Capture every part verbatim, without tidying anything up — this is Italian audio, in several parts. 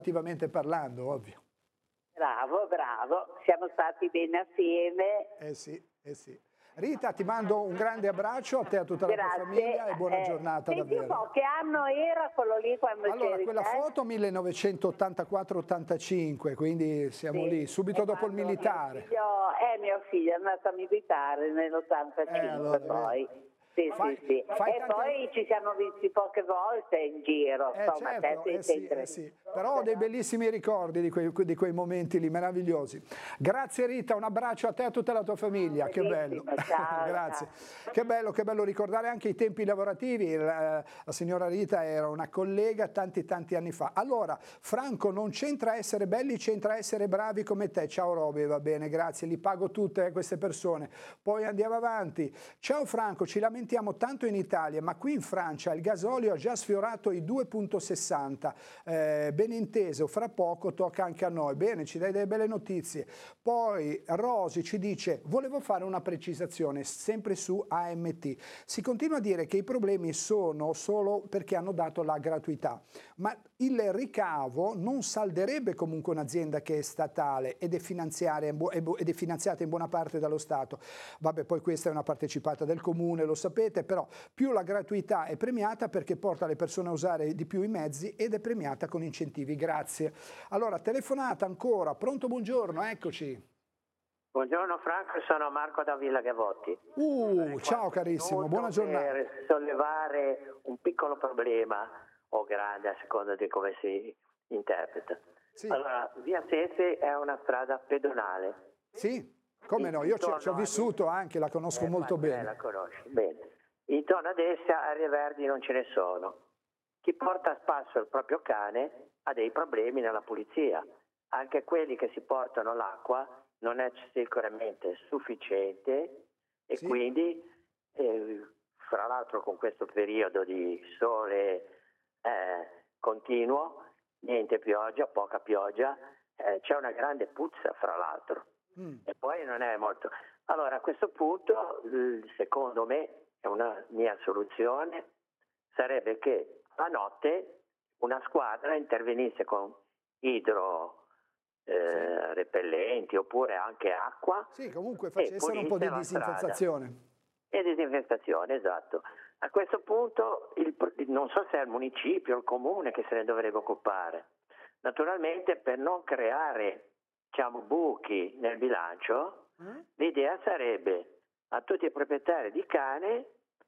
attivamente parlando, ovvio. Bravo, bravo, siamo stati bene assieme. Eh sì, eh sì. Rita, ti mando un grande abbraccio a te e a tutta Grazie. la tua famiglia e buona eh, giornata senti davvero. un po', che anno era quello lì quando Allora, c'eri quella te? foto millenovecentottantaquattro ottantacinque, quindi siamo Sì, lì, subito e dopo il quando militare. Mio figlio, eh, mio figlio è andato a militare nell'ottantacinque Eh, allora, poi. vedi. Sì, Fai- sì, sì. fai E tanti poi ci siamo visti poche volte in giro, Eh insomma, te certo, sei eh sì, sempre... eh sì. Però ho dei bellissimi ricordi di quei, di quei momenti lì, meravigliosi. Grazie Rita, un abbraccio a te e a tutta la tua famiglia, che bello. Benissimo, ciao, Grazie. ciao. Che bello, che bello ricordare anche i tempi lavorativi. La, la signora Rita era una collega tanti tanti anni fa. Allora, Franco, non c'entra essere belli, c'entra essere bravi come te. Ciao Roby, va bene, grazie, li pago tutte eh, queste persone. Poi andiamo avanti. Ciao Franco, ci lamentiamo tanto in Italia, ma qui in Francia il gasolio ha già sfiorato i due virgola sessanta. Eh, ben inteso, fra poco tocca anche a noi. Bene, ci dai delle belle notizie. Poi Rosi ci dice: volevo fare una precisazione sempre su A M T. Si continua a dire che i problemi sono solo perché hanno dato la gratuità, ma il ricavo non salderebbe comunque un'azienda che è statale ed è, ed è finanziata in buona parte dallo Stato. Vabbè, poi questa è una partecipata del comune, lo sapete, però più la gratuità è premiata perché porta le persone a usare di più i mezzi ed è premiata con incentivi. Grazie. Allora, telefonata ancora. Pronto, buongiorno, eccoci. Buongiorno Franco, sono Marco da Villa Gavotti. Uh, ciao carissimo, buona giornata. Per sollevare un piccolo problema o grande a seconda di come si interpreta. Sì. Allora, via Sese è una strada pedonale. Sì, come no, io ci, ci ho vissuto anche, la conosco eh, molto bene. La conosci, bene. Intorno ad essa aree verdi non ce ne sono. Chi porta a spasso il proprio cane ha dei problemi nella pulizia. Anche quelli che si portano l'acqua non è sicuramente sufficiente e sì. quindi, eh, fra l'altro con questo periodo di sole eh, continuo, niente pioggia, poca pioggia, eh, c'è una grande puzza fra l'altro mm. e poi non è molto... Allora a questo punto, secondo me, è una mia soluzione, sarebbe che a notte una squadra intervenisse con idro Eh, sì. repellenti oppure anche acqua. Sì, comunque facessero un po' di disinfestazione. E disinfestazione, esatto. A questo punto il, non so se è il municipio o il comune che se ne dovrebbe occupare. Naturalmente per non creare, diciamo, buchi nel bilancio, mm. l'idea sarebbe a tutti i proprietari di cane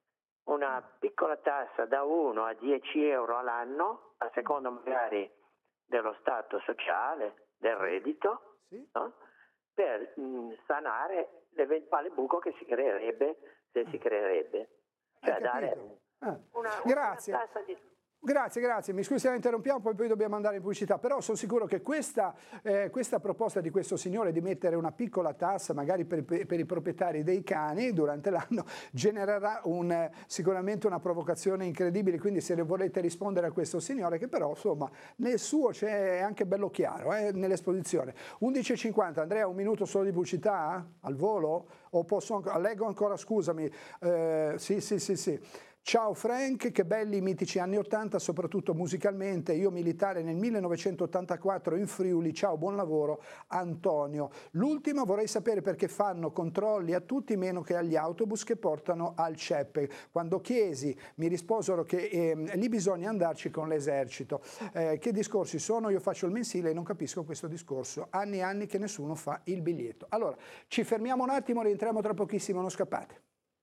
una piccola tassa da uno a dieci euro all'anno, a seconda magari dello stato sociale, del reddito, sì. no? per mh, sanare l'eventuale buco che si creerebbe se si creerebbe. Cioè dare ah. una, Grazie. una tassa di... Grazie, grazie. Mi scusi se la interrompiamo, poi, poi dobbiamo andare in pubblicità, però sono sicuro che questa, eh, questa proposta di questo signore di mettere una piccola tassa magari per, per i proprietari dei cani durante l'anno genererà un, sicuramente una provocazione incredibile, quindi se volete rispondere a questo signore, che però insomma nel suo c'è anche bello chiaro eh, nell'esposizione. undici e cinquanta, Andrea, un minuto solo di pubblicità al volo? O posso ancora, leggo ancora, scusami, eh, sì sì sì sì. Ciao Frank, che belli i mitici anni ottanta, soprattutto musicalmente. Io militare nel millenovecentottantaquattro in Friuli, ciao, buon lavoro Antonio. L'ultima vorrei sapere perché fanno controlli a tutti meno che agli autobus che portano al C E P. Quando chiesi mi risposero che eh, lì bisogna andarci con l'esercito. Eh, che discorsi sono? Io faccio il mensile e non capisco questo discorso. Anni e anni che nessuno fa il biglietto. Allora, ci fermiamo un attimo, rientriamo tra pochissimo, non scappate.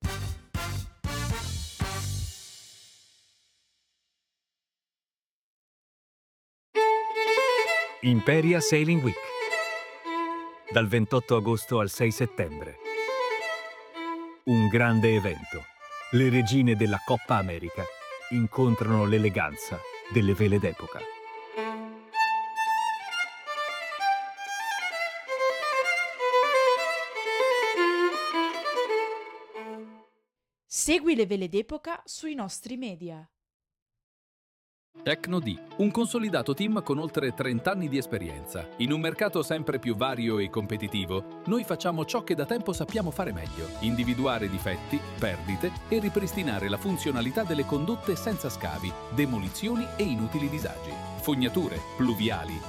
Imperia Sailing Week, dal ventotto agosto al sei settembre. Un grande evento. Le regine della Coppa America incontrano l'eleganza delle vele d'epoca. Segui le vele d'epoca sui nostri media. Tecnod, un consolidato team con oltre trenta anni di esperienza. In un mercato sempre più vario e competitivo, noi facciamo ciò che da tempo sappiamo fare meglio: individuare difetti, perdite e ripristinare la funzionalità delle condotte senza scavi, demolizioni e inutili disagi. fognature, pluviali,